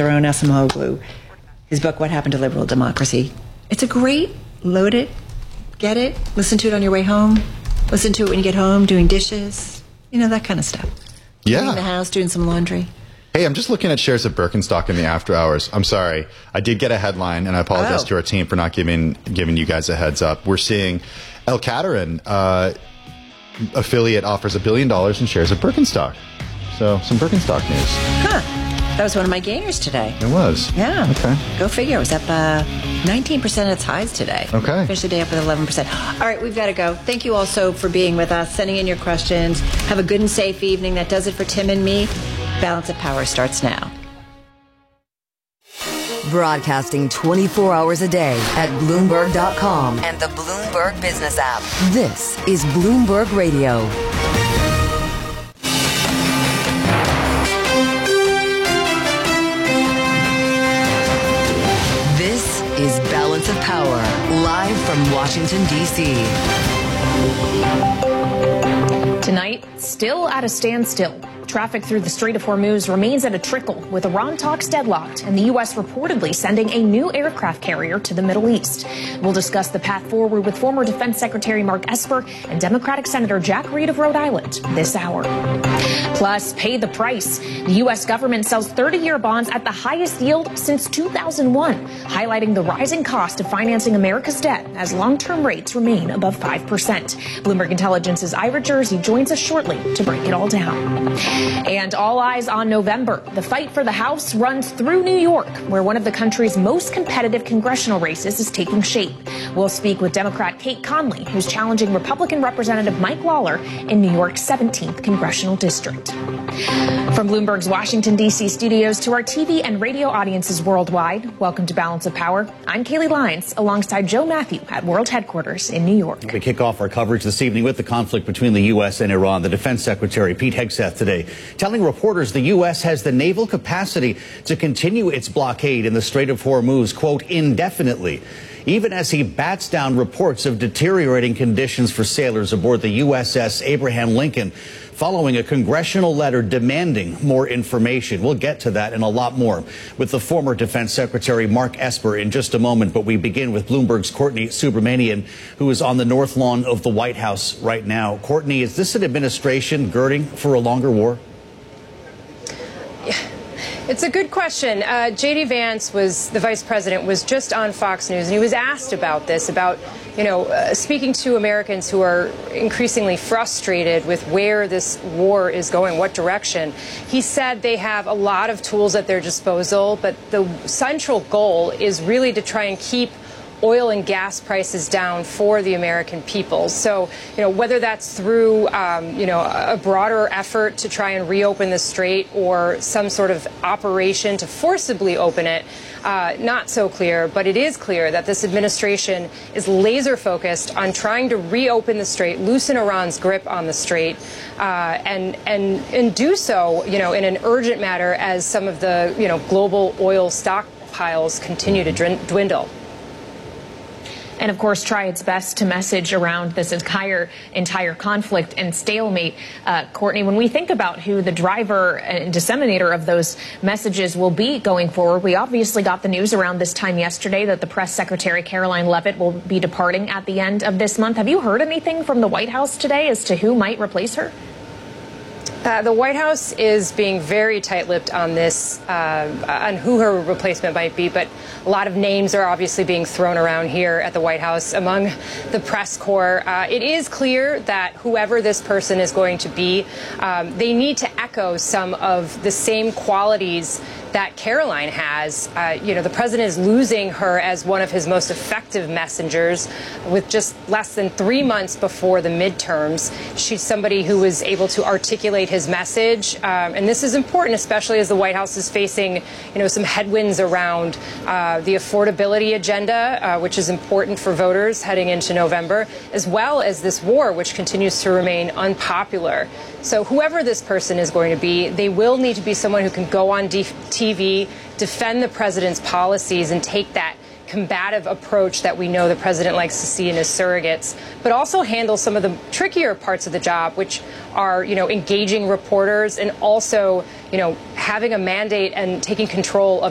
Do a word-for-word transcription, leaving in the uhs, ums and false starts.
Daron Acemoglu. His book, What Happened to Liberal Democracy. It's a great, load it, get it, listen to it on your way home, listen to it when you get home, doing dishes, you know, that kind of stuff. Yeah. Cleaning the house, doing some laundry. Hey, I'm just looking at shares of Birkenstock in the after hours. I'm sorry. I did get a headline, and I apologize oh. to our team for not giving giving you guys a heads up. We're seeing El Cateran uh, affiliate offers a billion dollars in shares of Birkenstock. So, some Birkenstock news. Huh. That was one of my gainers today. It was? Yeah. Okay. Go figure. It was up uh, nineteen percent at its highs today. Okay. Finished the day up with eleven percent. All right, we've got to go. Thank you also for being with us, sending in your questions. Have a good and safe evening. That does it for Tim and me. Balance of Power starts now. Broadcasting twenty-four hours a day at Bloomberg dot com and the Bloomberg Business app. This is Bloomberg Radio. This is Balance of Power, live from Washington, D C Tonight, still at a standstill. Traffic through the Strait of Hormuz remains at a trickle, with Iran talks deadlocked and the U S reportedly sending a new aircraft carrier to the Middle East. We'll discuss the path forward with former Defense Secretary Mark Esper and Democratic Senator Jack Reed of Rhode Island this hour. Plus, pay the price. The U S government sells thirty-year bonds at the highest yield since two thousand one, highlighting the rising cost of financing America's debt as long-term rates remain above five percent. Bloomberg Intelligence's Ira Jersey joins us shortly to break it all down. And all eyes on November. The fight for the House runs through New York, where one of the country's most competitive congressional races is taking shape. We'll speak with Democrat Kate Conley, who's challenging Republican Representative Mike Lawler in New York's seventeenth Congressional District. From Bloomberg's Washington, D C studios to our T V and radio audiences worldwide, welcome to Balance of Power. I'm Kaylee Lyons, alongside Joe Matthew at World Headquarters in New York. We kick off our coverage this evening with the conflict between the U S and Iran. The Defense Secretary, Pete Hegseth, today telling reporters the U S has the naval capacity to continue its blockade in the Strait of Hormuz, quote, indefinitely, even as he bats down reports of deteriorating conditions for sailors aboard the U S S Abraham Lincoln, following a congressional letter demanding more information. We'll get to that and a lot more with the former Defense Secretary Mark Esper in just a moment. But we begin with Bloomberg's Courtney Subramanian, who is on the North Lawn of the White House right now. Courtney, is this an administration girding for a longer war? It's a good question. Uh, J D Vance was, the vice president, was just on Fox News, and he was asked about this, about, you know, uh, speaking to Americans who are increasingly frustrated with where this war is going, what direction. He said they have a lot of tools at their disposal, but the central goal is really to try and keep oil and gas prices down for the American people. So, you know, whether that's through, um, you know, a broader effort to try and reopen the strait or some sort of operation to forcibly open it, uh, not so clear. But it is clear that this administration is laser focused on trying to reopen the strait, loosen Iran's grip on the strait, uh, and and and do so, you know, in an urgent manner as some of the, you know, global oil stockpiles continue to dwindle. And, of course, try its best to message around this entire entire conflict and stalemate. Uh, Courtney, when we think about who the driver and disseminator of those messages will be going forward, we obviously got the news around this time yesterday that the press secretary, Caroline Leavitt, will be departing at the end of this month. Have you heard anything from the White House today as to who might replace her? Uh, the White House is being very tight-lipped on this, uh, on who her replacement might be, but a lot of names are obviously being thrown around here at the White House among the press corps. Uh, it is clear that whoever this person is going to be, um, they need to echo some of the same qualities that Caroline has. Uh, you know, the president is losing her as one of his most effective messengers with just less than three months before the midterms. She's somebody who was able to articulate his message. Um, and this is important, especially as the White House is facing, you know, some headwinds around uh, the affordability agenda, uh, which is important for voters heading into November, as well as this war, which continues to remain unpopular. So whoever this person is going to be, they will need to be someone who can go on T V, defend the president's policies, and take that combative approach that we know the president likes to see in his surrogates, but also handle some of the trickier parts of the job, which are, you know, engaging reporters and also, you know, having a mandate and taking control of